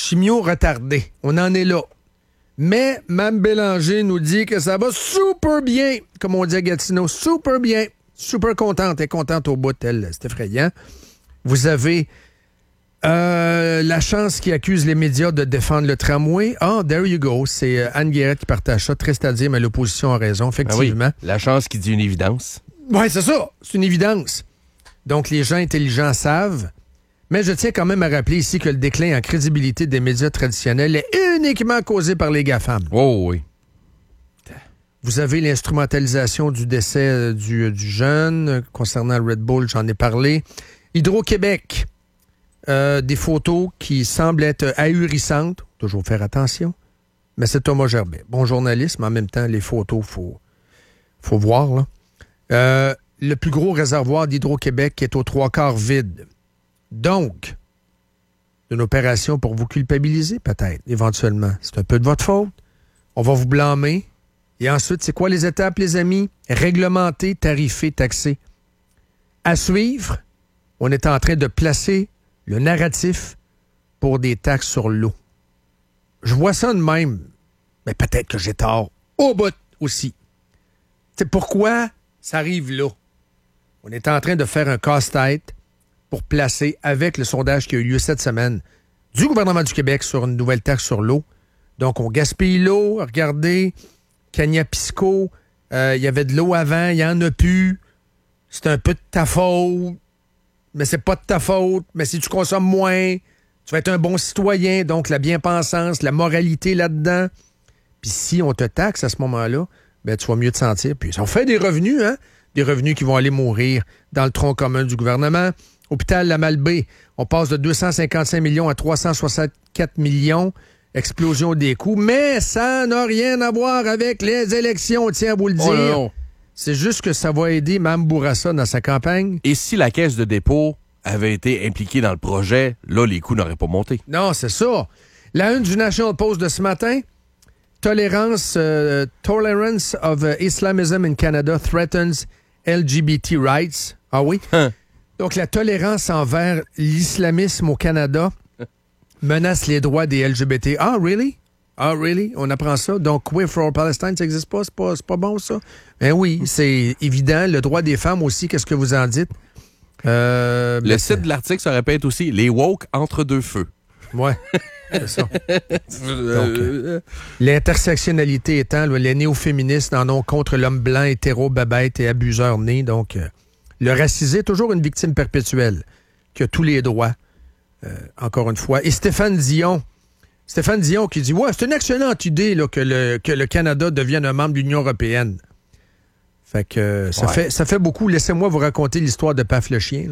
chimio retardé. On en est là. Mais Mme Bélanger nous dit que ça va super bien, comme on dit à Gatineau, super bien. Super contente. Elle est contente au bout, elle. C'est effrayant. Vous avez la chance qui accuse les médias de défendre le tramway. Ah, there you go. C'est Anne Guérette qui partage ça. Triste à dire, mais l'opposition a raison, effectivement. Ah oui, la chance qui dit une évidence. Oui, c'est ça. C'est une évidence. Donc, les gens intelligents savent. Mais je tiens quand même à rappeler ici que le déclin en crédibilité des médias traditionnels est uniquement causé par les GAFAM. Oh oui. Vous avez l'instrumentalisation du décès du jeune. Concernant Red Bull, j'en ai parlé. Hydro-Québec, des photos qui semblent être ahurissantes. Toujours faire attention. Mais c'est Thomas Gerbet. Bon journaliste, mais en même temps, les photos, faut voir. Là. Le plus gros réservoir d'Hydro-Québec est aux 3/4 vide. Donc, une opération pour vous culpabiliser, peut-être, éventuellement. C'est un peu de votre faute. On va vous blâmer. Et ensuite, c'est quoi les étapes, les amis? Réglementer, tarifer, taxer. À suivre, on est en train de placer le narratif pour des taxes sur l'eau. Je vois ça de même, mais peut-être que j'ai tort. Au bout aussi. C'est pourquoi ça arrive là. On est en train de faire un casse-tête pour placer, avec le sondage qui a eu lieu cette semaine du gouvernement du Québec sur une nouvelle taxe sur l'eau. Donc, on gaspille l'eau. Regardez, Cagnapisco, il y avait de l'eau avant, il n'y en a plus. C'est un peu de ta faute, mais c'est pas de ta faute. Mais si tu consommes moins, tu vas être un bon citoyen. Donc, la bien-pensance, la moralité là-dedans. Puis si on te taxe à ce moment-là, ben tu vas mieux te sentir. Puis on fait des revenus, hein? Des revenus qui vont aller mourir dans le tronc commun du gouvernement. Hôpital La Malbaie, on passe de 255 millions à 364 millions. Explosion des coûts. Mais ça n'a rien à voir avec les élections, tiens à vous le dire. Non. C'est juste que ça va aider Mme Bourassa dans sa campagne. Et si la Caisse de dépôt avait été impliquée dans le projet, là, les coûts n'auraient pas monté. Non, c'est ça. La une du National Post de ce matin, Tolerance of Islamism in Canada threatens LGBT rights. Ah oui? Donc, la tolérance envers l'islamisme au Canada menace les droits des LGBT. Ah, really? Ah, really? On apprend ça. Donc, Queer for Palestine, ça n'existe pas? C'est pas bon, ça? Ben oui, c'est évident. Le droit des femmes aussi, qu'est-ce que vous en dites? Le site de l'article se répète aussi. Les woke entre deux feux. Ouais, c'est ça. Donc, l'intersectionnalité étant, les néo-féministes en ont contre l'homme blanc, hétéro, babette et abuseur né. Donc, le racisé est toujours une victime perpétuelle qui a tous les droits. Encore une fois. Et Stéphane Dion qui dit, ouais, c'est une excellente idée là, que le Canada devienne un membre de l'Union européenne. Fait que ça fait beaucoup. Laissez-moi vous raconter l'histoire de Paf le chien.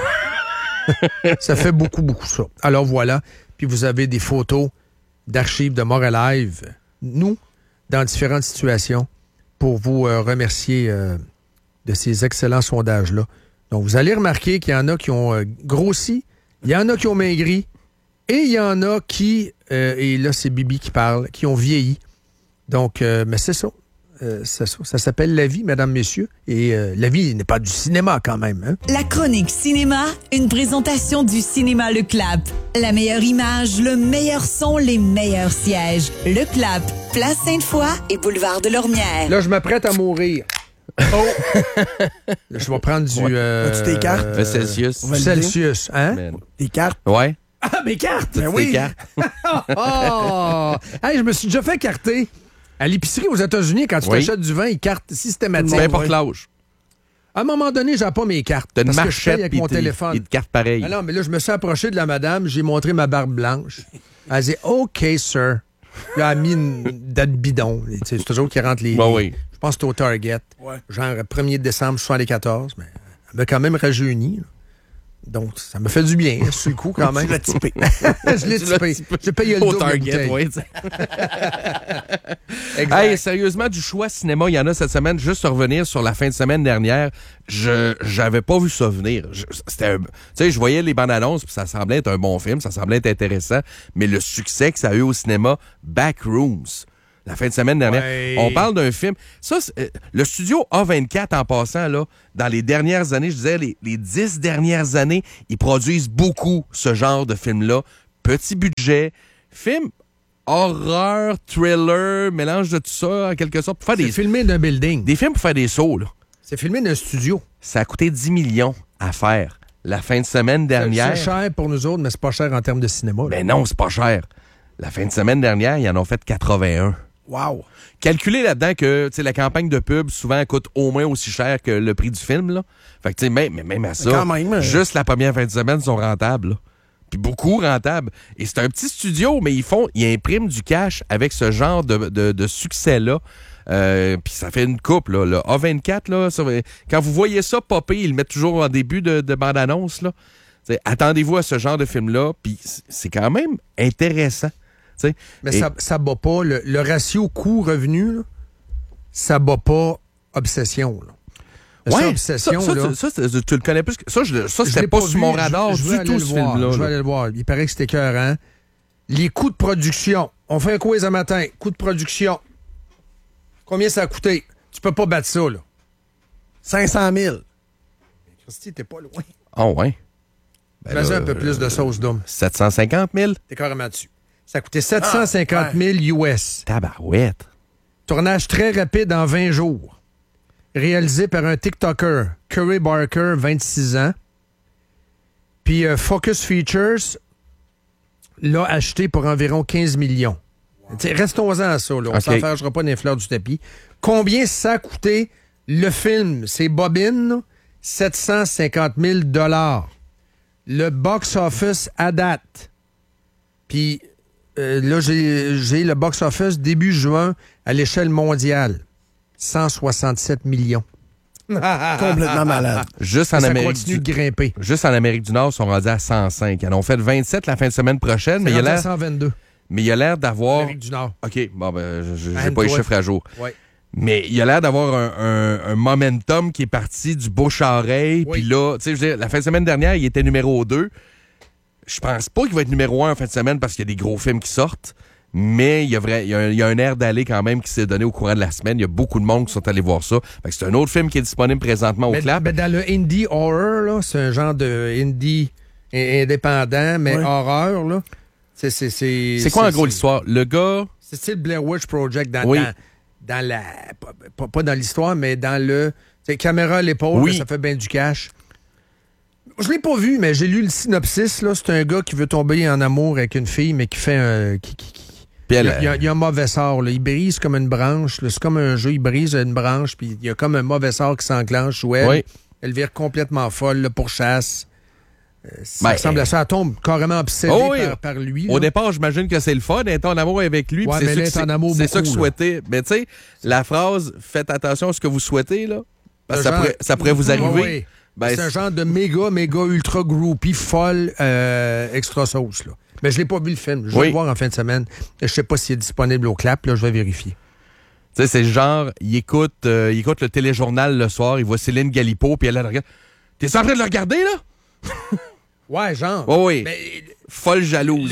Là. Ça fait beaucoup, beaucoup ça. Alors voilà. Puis vous avez des photos d'archives de Montréal Live, nous, dans différentes situations, pour vous remercier de ces excellents sondages-là. Donc vous allez remarquer qu'il y en a qui ont grossi, il y en a qui ont maigri, et il y en a qui, et là c'est Bibi qui parle, qui ont vieilli. Donc, mais c'est ça. Ça s'appelle La Vie, mesdames, messieurs. Et La Vie n'est pas du cinéma quand même. Hein? La chronique cinéma, une présentation du cinéma Le Clap. La meilleure image, le meilleur son, les meilleurs sièges. Le Clap, Place Sainte-Foy et Boulevard de Lormière. Là, je m'apprête à mourir. Oh! Là, je vais prendre du... As-tu tes cartes? Celsius. Celsius, hein? Man. Tes cartes? Ouais. Ah, mes cartes! Ben oui! tes cartes. Oh! Hey, je me suis déjà fait carter. À l'épicerie aux États-Unis, quand tu t'achètes du vin, ils cartent systématiquement. Peu importe l'âge. À un moment donné, j'ai pas mes cartes. T'as une parce que je paye marchette avec pis mon téléphone. ils te cartent pareil. Ah non, mais là, je me suis approché de la madame, j'ai montré ma barbe blanche. Elle a dit, OK, sir. Là, elle a mis une date bidon. C'est toujours qui rentre les... Oui. Je pense que c'était au Target. Ouais. Genre 1er décembre 74, mais elle m'a quand même rajeuni. Là. Donc, ça me fait du bien, sur le coup, quand même. Tu l'as typé. Je l'ai typé. J'ai payé le Au double. Target, oui. Hey, sérieusement, du choix cinéma, il y en a cette semaine. Juste revenir sur la fin de semaine dernière, j'avais pas vu ça venir. Tu sais, je voyais les bandes annonces, puis ça semblait être un bon film, ça semblait être intéressant, mais le succès que ça a eu au cinéma, Backrooms, la fin de semaine dernière. Ouais. On parle d'un film. Ça, le studio A24, en passant, là, dans les dernières années, je disais, les 10 dernières années, ils produisent beaucoup ce genre de film-là. Petit budget, Film horreur, thriller, mélange de tout ça, en quelque sorte. Pour faire C'est filmé d'un building. des films pour faire des sauts, là. C'est filmé d'un studio. Ça a coûté 10 millions à faire. La fin de semaine dernière... C'est cher pour nous autres, mais c'est pas cher en termes de cinéma. Là. Ben non, c'est pas cher. La fin de semaine dernière, ils en ont fait 81. Wow! Calculez là-dedans que la campagne de pub souvent coûte au moins aussi cher que le prix du film. Là. Fait que même à ça, Quand même, juste la première fin de semaine sont rentables. Là. Puis beaucoup rentables. Et c'est un petit studio, mais ils impriment du cash avec ce genre de succès-là. Puis ça fait une coupe. Là. Le A24, là, quand vous voyez ça popper, ils le mettent toujours en début de bande-annonce. Là. Attendez-vous à ce genre de film-là. Puis c'est quand même intéressant. Mais ça bat pas. Le ratio coût-revenu, là, ça bat pas Obsession. Là. Ouais, Obsession, ça, tu le connais plus. Ça, c'était pas sur mon radar du tout, ce film-là. Je vais aller le voir. Il paraît que c'était écœurant. Les coûts de production. On fait un quiz un matin. Coût de production. Combien ça a coûté? Tu peux pas battre ça, là. 500 000. Christy, t'es pas loin. Ah ouais? Vas-y un peu plus de sauce d'homme. 750 000? T'es carrément dessus. Ça a coûté 750 000 US. Tabarouette. Tournage très rapide en 20 jours. Réalisé par un TikToker, Curry Barker, 26 ans. Puis Focus Features l'a acheté pour environ 15 millions. Wow. Restons-en à ça. Là. On s'en fâchera pas des fleurs du tapis. Combien ça a coûté le film? C'est bobine, 750 000 $. Le box-office à date. Puis là, j'ai le box-office début juin à l'échelle mondiale. 167 millions. Complètement malade. Juste en ça Amérique continue de grimper. Juste en Amérique du Nord, ils sont rendus à 105. Ils en ont fait 27 la fin de semaine prochaine. C'est mais il a l'air 122. Mais il a l'air d'avoir... Amérique du Nord. OK, bon, ben, j'ai pas les chiffres à jour. Ouais. Mais il a l'air d'avoir un momentum qui est parti du bouche-à-oreille. Oui. Puis là, tu sais, la fin de semaine dernière, il était numéro 2. Je pense pas qu'il va être numéro 1 en fin de semaine parce qu'il y a des gros films qui sortent. Mais il y a un air d'aller quand même qui s'est donné au courant de la semaine. Il y a beaucoup de monde qui sont allés voir ça. Fait que c'est un autre film qui est disponible présentement au Clap. Mais dans le indie horror, là, c'est un genre de indie indépendant, mais horreur, là. C'est quoi en gros l'histoire? Le gars... C'est style Blair Witch Project dans la... Pas dans l'histoire, mais dans le... C'est caméra à l'épaule, ça fait bien du cash. Je l'ai pas vu, mais j'ai lu le synopsis. Là. C'est un gars qui veut tomber en amour avec une fille, mais qui fait un... Il y a un mauvais sort. Là. Il brise comme une branche. Là. C'est comme un jeu. Il brise une branche, puis il y a comme un mauvais sort qui s'enclenche sous elle. Oui. Elle vire complètement folle là, pour chasse. Ça ressemble à ça. Elle tombe carrément obsédée par lui. Au départ, j'imagine que c'est le fun d'être en amour avec lui. Ouais, mais c'est ça que souhaitez. Mais tu sais, la phrase « Faites attention à ce que vous souhaitez », là, parce que ça pourrait vous arriver. Oui. Ben, c'est un genre de méga ultra groupie folle extra sauce. Là. Mais je l'ai pas vu le film. Je vais le voir en fin de semaine. Je sais pas s'il est disponible au Clap. Là, je vais vérifier. Tu sais, c'est le genre, il écoute le téléjournal le soir, il voit Céline Galipo, puis elle regarde. T'es en train de le regarder, là? Ouais, genre. Oui. Mais, folle jalouse.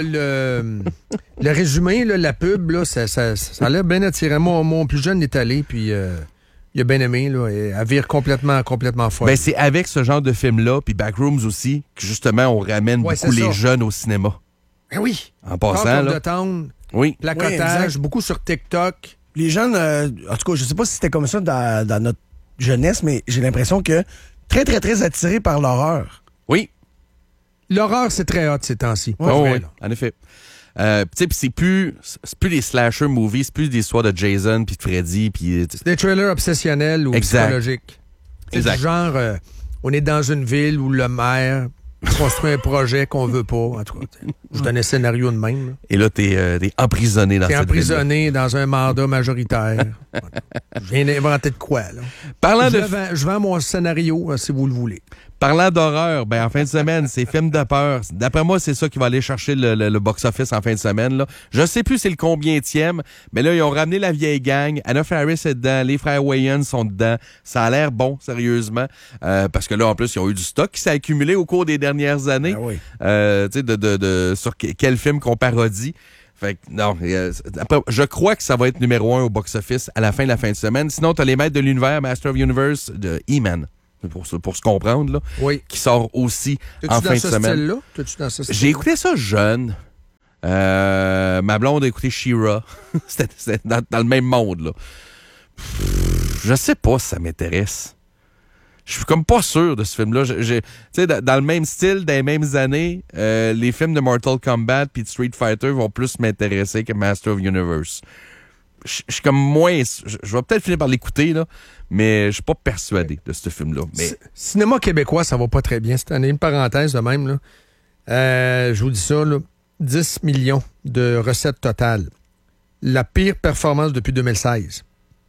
Le résumé, là, la pub, là, ça a l'air bien attirant. Mon plus jeune est allé, puis il a bien aimé. Là, et elle vire complètement folle. Ben, c'est avec ce genre de film-là, puis Backrooms aussi, que justement, on ramène beaucoup les jeunes au cinéma. Ben oui. En passant, là. De town, oui. placotage, beaucoup sur TikTok. Les jeunes, en tout cas, je sais pas si c'était comme ça dans notre jeunesse, mais j'ai l'impression que très, très, très attirés par l'horreur. Oui. L'horreur, c'est très hot ces temps-ci. Oui, en effet. Tu sais, puis c'est plus des slasher movies, c'est plus des histoires de Jason puis de Freddy. C'est des trailers obsessionnels ou psychologiques. C'est du genre, on est dans une ville où le maire construit un projet qu'on veut pas. En tout cas, je donne un scénario de même. Là. Et là, t'es emprisonné dans cette ville. T'es emprisonné dans un mandat majoritaire. Je viens d'inventer de quoi, là. Je vends mon scénario, si vous le voulez. Parlant d'horreur, ben en fin de semaine, c'est film de peur. D'après moi, c'est ça qui va aller chercher le box-office en fin de semaine. Là. Je sais plus c'est le combienième, mais là, ils ont ramené la vieille gang. Anna Faris est dedans, les frères Wayans sont dedans. Ça a l'air bon, sérieusement. Parce que là, en plus, ils ont eu du stock qui s'est accumulé au cours des dernières années. Ah oui. Tu sais, sur quel film qu'on parodie. Fait que, non, je crois que ça va être numéro 1 au box-office à la fin de semaine. Sinon, t'as les maîtres de l'univers, Master of Universe, de E-Man. Pour se comprendre, là. Oui. Qui sort aussi en fin de semaine. T'es-tu dans ce style-là? J'ai écouté ça jeune. Ma blonde a écouté She-Ra. C'était dans le même monde, là. Je sais pas si ça m'intéresse. Je suis comme pas sûr de ce film-là. Tu sais, dans le même style, dans les mêmes années, les films de Mortal Kombat puis de Street Fighter vont plus m'intéresser que Master of Universe. Je suis comme moins... Je vais peut-être finir par l'écouter, là, mais je suis pas persuadé de ce film-là. Mais... Cinéma québécois, ça va pas très bien cette année. Une parenthèse de même, là. Je vous dis ça, là. 10 millions de recettes totales. La pire performance depuis 2016.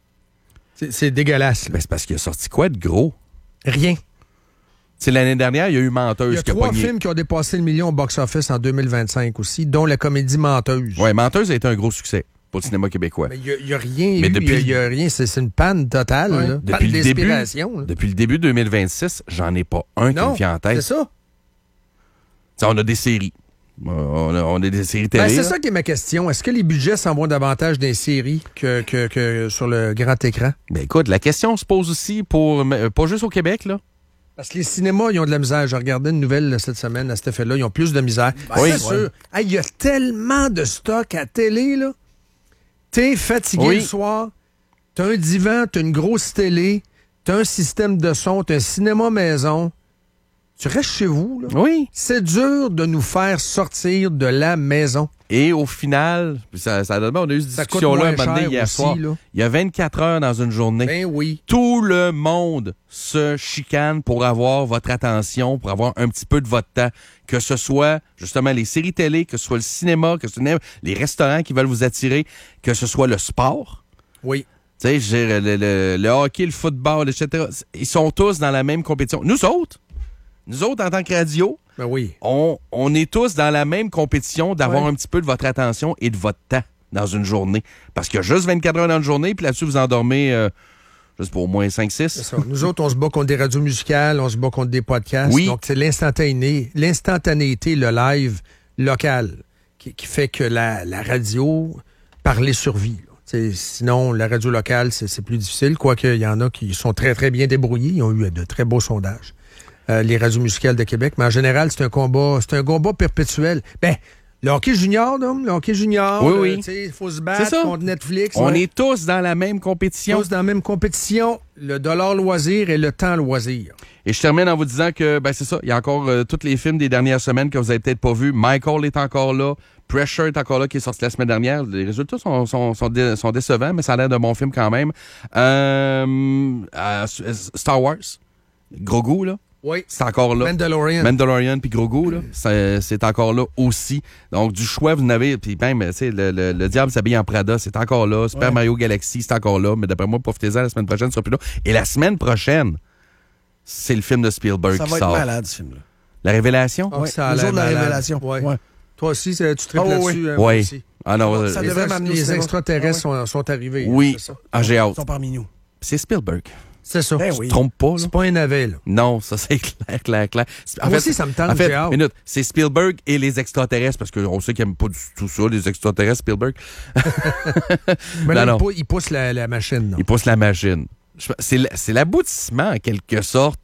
C'est dégueulasse. Ben, c'est parce qu'il a sorti quoi de gros? Rien. C'est l'année dernière, il y a eu Menteuse. Il y a 3 films qui ont dépassé le million au box-office en 2025 aussi, dont la comédie Menteuse. Oui, Menteuse a été un gros succès pour le cinéma québécois. Mais il n'y a rien eu. Il y a rien. C'est une panne totale. Ouais. Là. Depuis panne d'inspiration. Depuis le début 2026, j'en ai pas un qui me vient en tête. C'est ça. T'sais, on a des séries. On a des séries télé. C'est ça qui est ma question. Est-ce que les budgets s'en vont davantage dans les séries que sur le grand écran? Ben écoute, la question se pose aussi pour pas juste au Québec, là. Parce que les cinémas, ils ont de la misère. Je regardais une nouvelle cette semaine à cet effet-là. Ils ont plus de misère. Oui, c'est sûr. Il y a tellement de stock à télé, là. T'es fatigué le soir, t'as un divan, t'as une grosse télé, t'as un système de son, t'as un cinéma maison. Tu restes chez vous, là. Oui. C'est dur de nous faire sortir de la maison. Et au final, on a eu cette discussion-là un moment donné hier soir. Là. Il y a 24 heures dans une journée. Ben oui. Tout le monde se chicane pour avoir votre attention, pour avoir un petit peu de votre temps. Que ce soit, justement, les séries télé, que ce soit le cinéma, que ce soit les restaurants qui veulent vous attirer, que ce soit le sport. Oui. Tu sais, le hockey, le football, etc. Ils sont tous dans la même compétition. Nous autres, en tant que radio, ben oui. on est tous dans la même compétition d'avoir un petit peu de votre attention et de votre temps dans une journée. Parce qu'il y a juste 24 heures dans une journée, puis là-dessus, vous endormez, je sais pas, au moins 5-6. C'est ça. Nous autres, on se bat contre des radios musicales, on se bat contre des podcasts. Oui. Donc, c'est l'instantanéité, le live local qui fait que la radio parlait survie. Sinon, la radio locale, c'est plus difficile, quoique il y en a qui sont très, très bien débrouillés. Ils ont eu de très beaux sondages. Les radios musicales de Québec. Mais en général, c'est un combat perpétuel. Ben, le hockey junior, oui. Il faut se battre contre Netflix. On est tous dans la même compétition. Tous dans la même compétition. Le dollar loisir et le temps loisir. Et je termine en vous disant que, ben c'est ça, il y a encore tous les films des dernières semaines que vous avez peut-être pas vus. Michael est encore là. Pressure est encore là, qui est sorti la semaine dernière. Les résultats sont décevants, mais ça a l'air d'un bon film quand même. Star Wars. Grogu, là. Oui. C'est encore là. Mandalorian puis Grogu, là. C'est encore là aussi. Donc, du choix, vous n'avez. Puis même, tu sais, le diable s'habille en Prada, c'est encore là. Super Mario Galaxy, c'est encore là. Mais d'après moi, profitez-en, la semaine prochaine, ce sera plus là. Et la semaine prochaine, c'est le film de Spielberg qui sort. Ça va être malade, ce film-là. La Révélation? Oui, le jour de la Révélation. Ouais. Toi aussi, tu triples là-dessus. Oui. Aussi. Ah non, ça devrait m'amener les extraterrestres sont arrivés. Oui. C'est ça. J'ai hâte. Ils sont parmi nous. C'est Spielberg. C'est ça. Ben Tu te trompes pas, là? C'est pas un navet, là. Non, ça c'est clair. Moi aussi, ça me tente, j'ai hâte. Minute, c'est Spielberg et les extraterrestres, parce qu'on sait qu'ils n'aiment pas du tout ça, les extraterrestres, Spielberg. Mais là, il pousse la machine. Non? Il pousse la machine. C'est l'aboutissement, en quelque sorte,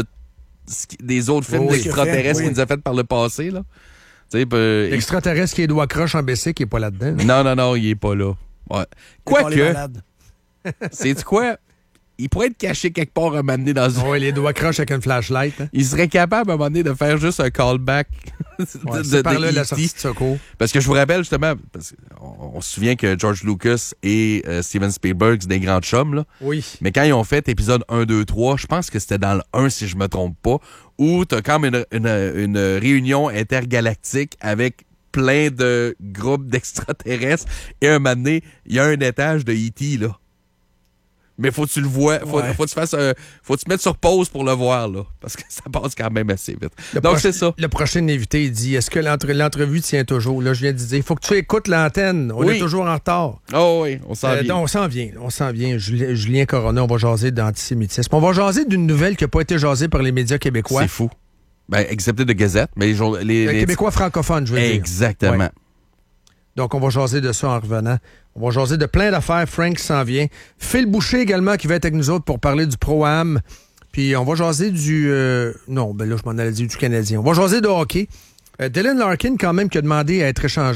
des autres films d'extraterrestres qu'il nous a fait par le passé, là. L'extraterrestre qui est doigt croche en BC qui est pas là-dedans. Non, il est pas là. Ouais. Quoique, sais-tu quoi? Il pourrait être caché quelque part un moment donné dans une... Oui, les doigts croches avec une flashlight. Hein? Il serait capable à un moment donné de faire juste un callback c'est par là la sortie de secours. Parce que je vous rappelle justement, parce qu'on se souvient que George Lucas et Steven Spielberg, c'est des grands chums, là. Oui. Mais quand ils ont fait épisode 1, 2, 3, je pense que c'était dans le 1, si je me trompe pas, où t'as comme une réunion intergalactique avec plein de groupes d'extraterrestres et un moment donné, il y a un étage de E.T., là. Mais faut que tu le vois, faut que tu mettes sur pause pour le voir, là. Parce que ça passe quand même assez vite. Donc, c'est ça. Le prochain invité, il dit, est-ce que l'entrevue tient toujours? Là, je viens de dire, il faut que tu écoutes l'antenne. On est toujours en retard. Oh oui, on s'en vient. On s'en vient. Julien Corona, on va jaser d'antisémitisme. On va jaser d'une nouvelle qui n'a pas été jasée par les médias québécois. C'est fou. Ben, excepté de Gazette, mais les Québécois francophones, je veux dire. Exactement. Ouais. Donc, on va jaser de ça en revenant. On va jaser de plein d'affaires. Frank s'en vient. Phil Boucher également qui va être avec nous autres pour parler du Pro-Am. Puis on va jaser du... non, ben là, je m'en allais dire du Canadien. On va jaser de hockey. Dylan Larkin, quand même, qui a demandé à être échangé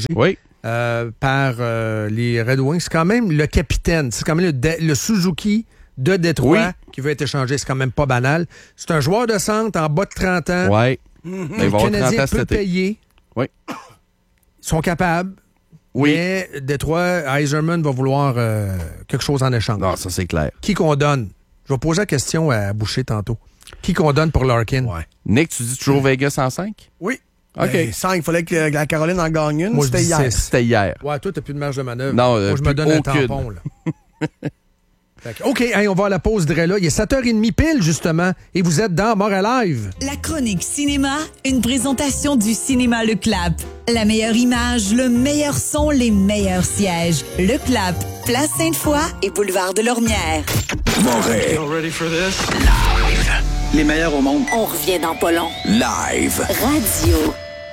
par les Red Wings. C'est quand même le capitaine. C'est quand même le Suzuki de Détroit qui veut être échangé. C'est quand même pas banal. C'est un joueur de centre en bas de 30 ans. Oui. Le Canadien peut payer. Oui. Ils sont capables. Oui. Mais Détroit, Yzerman va vouloir quelque chose en échange. Non, ça, c'est clair. Qui qu'on donne? Je vais poser la question à Boucher tantôt. Qui qu'on donne pour Larkin? Ouais. Nick, tu dis toujours Vegas en 5? Oui. OK. 5, il fallait que la Caroline en gagne une. Moi, C'était je dis hier. 6. C'était hier. Ouais, toi, t'as plus de marge de manœuvre. Non, moi, je me donne aucune. un tampon, là. OK, hey, on va à la pause de là. Il est 7h30 pile, justement, et vous êtes dans Mort à Live. La chronique cinéma, une présentation du cinéma Le Clap. La meilleure image, le meilleur son, les meilleurs sièges. Le Clap, Place Sainte-Foy et Boulevard de Lormière. Montréal. Live. Les meilleurs au monde. On revient dans pas long. Live. Radio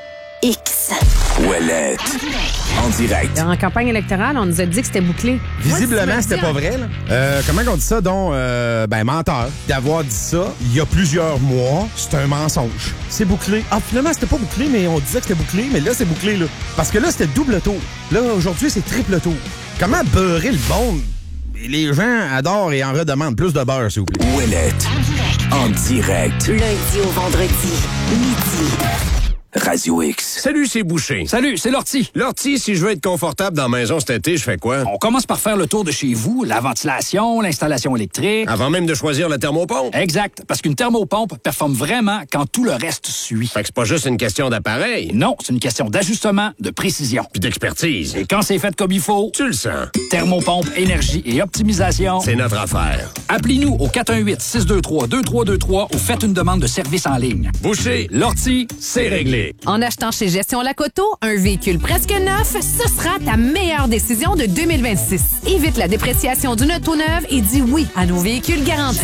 X. Ouellette. En direct. En campagne électorale, on nous a dit que c'était bouclé. Visiblement, c'était pas vrai. Là. Comment on dit ça, donc? Menteur. D'avoir dit ça il y a plusieurs mois, c'est un mensonge. C'est bouclé. Ah, finalement, c'était pas bouclé, mais on disait que c'était bouclé, mais là, c'est bouclé, là. Parce que là, c'était double tour. Là, aujourd'hui, c'est triple tour. Comment beurrer le monde? Les gens adorent et en redemandent plus de beurre, s'il vous plaît. Ouellette. En direct. Lundi au vendredi, midi. Radio X. Salut, c'est Boucher. Salut, c'est Lortie. Lortie, si je veux être confortable dans la maison cet été, je fais quoi? On commence par faire le tour de chez vous, la ventilation, l'installation électrique. Avant même de choisir la thermopompe? Exact, parce qu'une thermopompe performe vraiment quand tout le reste suit. Fait que c'est pas juste une question d'appareil. Non, c'est une question d'ajustement, de précision. Puis d'expertise. Et quand c'est fait comme il faut, Tu le sens. thermopompe, énergie et optimisation. C'est notre affaire. Appelez-nous au 418-623-2323 ou faites une demande de service en ligne. Boucher, Lortie, c'est réglé. En achetant chez Gestion Lacoto, un véhicule presque neuf, ce sera ta meilleure décision de 2026. Évite la dépréciation d'une auto neuve et dis oui à nos véhicules garantis.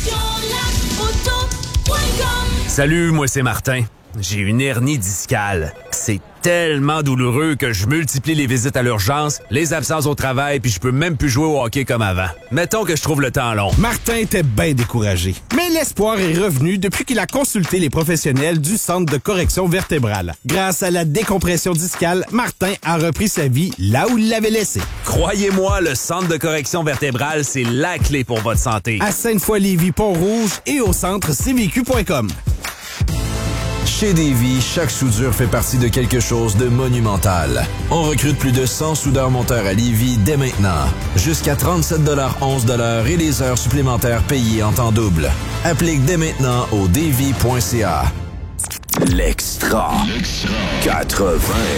Salut, moi c'est Martin. J'ai une hernie discale. C'est tellement douloureux que je multiplie les visites à l'urgence, les absences au travail, puis je peux même plus jouer au hockey comme avant. Mettons que je trouve le temps long. Martin était bien découragé. Mais l'espoir est revenu depuis qu'il a consulté les professionnels du Centre de correction vertébrale. Grâce à la décompression discale, Martin a repris sa vie là où il l'avait laissée. Croyez-moi, le Centre de correction vertébrale, c'est la clé pour votre santé. À Sainte-Foy-Lévis, Pont-Rouge et au centre cvq.com. Chez Davy, chaque soudure fait partie de quelque chose de monumental. On recrute plus de 100 soudeurs-monteurs à Lévis dès maintenant. Jusqu'à 37,11 $ et les heures supplémentaires payées en temps double. Applique dès maintenant au davy.ca. L'extra. 80.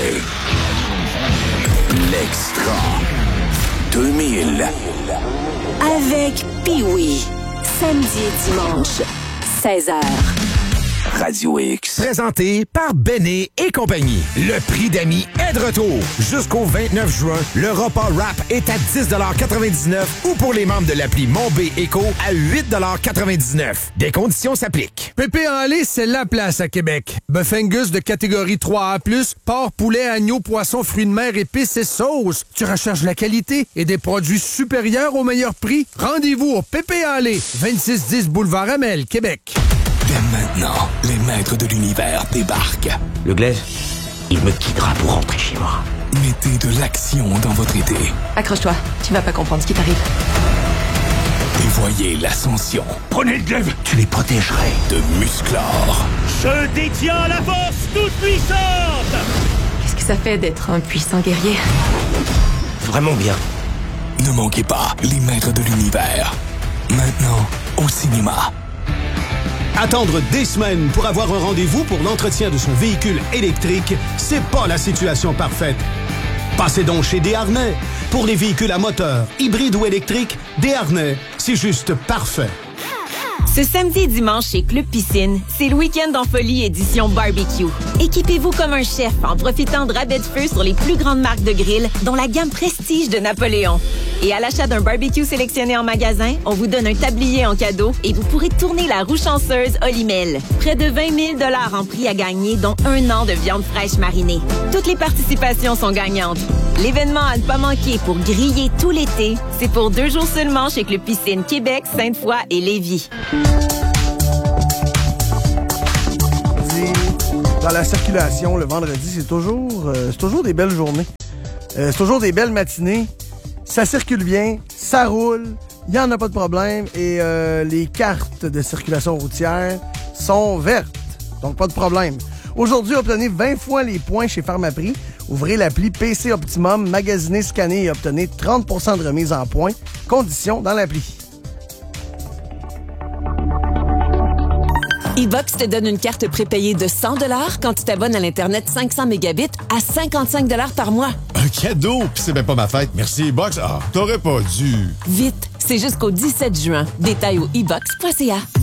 L'extra. 2000. Avec Pee-Wee. Samedi et dimanche, 16h. Radio X. Présenté par Béné et compagnie. Le prix d'amis est de retour. Jusqu'au 29 juin, le repas wrap est à 10,99 $ ou pour les membres de l'appli Mon B Éco à 8,99 $. Des conditions s'appliquent. Pépé en lait, c'est la place à Québec. Bœuf Angus de catégorie 3A+, porc, poulet, agneau, poisson, fruits de mer, épices et sauces. Tu recherches la qualité et des produits supérieurs au meilleur prix? Rendez-vous au Pépé en lait, 2610 Boulevard Amel, Québec. Dès maintenant, les maîtres de l'univers débarquent. Le glaive, il me quittera pour rentrer chez moi. Mettez de l'action dans votre été. Accroche-toi, tu vas pas comprendre ce qui t'arrive. Et voyez l'ascension. Prenez le glaive, tu les protégerais. De Musclor. Je détiens la force toute puissante. Qu'est-ce que ça fait d'être un puissant guerrier? Vraiment bien. Ne manquez pas les maîtres de l'univers. Maintenant, au cinéma. Attendre des semaines pour avoir un rendez-vous pour l'entretien de son véhicule électrique, c'est pas la situation parfaite. Passez donc chez Desharnais. Pour les véhicules à moteur, hybride ou électrique, Desharnais, c'est juste parfait. Ce samedi et dimanche chez Club Piscine, c'est le week-end en folie édition barbecue. Équipez-vous comme un chef en profitant de rabais de feu sur les plus grandes marques de grill, dont la gamme Prestige de Napoléon. Et à l'achat d'un barbecue sélectionné en magasin, on vous donne un tablier en cadeau et vous pourrez tourner la roue chanceuse Olimel. Près de 20 000 $ en prix à gagner, dont 1 an de viande fraîche marinée. Toutes les participations sont gagnantes. L'événement à ne pas manquer pour griller tout l'été, c'est pour 2 jours seulement chez Club Piscine Québec, Sainte-Foy et Lévis. dans la circulation le vendredi, c'est toujours des belles journées. C'est toujours des belles matinées. Ça circule bien, ça roule, il n'y en a pas de problème et les cartes de circulation routière sont vertes. Donc, pas de problème. Aujourd'hui, obtenez 20 fois les points chez Pharmaprix. Ouvrez l'appli PC Optimum, magasinez, scannez et obtenez 30 % de remise en points. Conditions dans l'appli. E-Box te donne une carte prépayée de 100 $ quand tu t'abonnes à l'Internet 500 mégabits à 55 $ par mois. Un cadeau? Puis c'est même pas ma fête. Merci, E-Box. Ah, t'aurais pas dû. Vite, c'est jusqu'au 17 juin. Détails au ebox.ca.